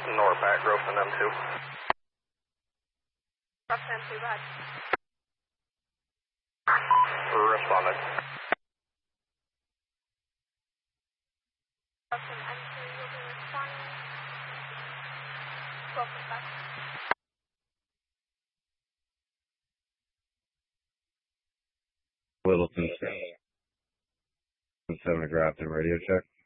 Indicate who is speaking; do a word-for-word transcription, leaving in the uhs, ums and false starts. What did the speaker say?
Speaker 1: Norpac, Grossman M two.
Speaker 2: Grossman M two, go ahead.
Speaker 1: Responded.
Speaker 2: Grossman M two will be responding. Grossman back.
Speaker 3: Littleton seven to Grafton radio check.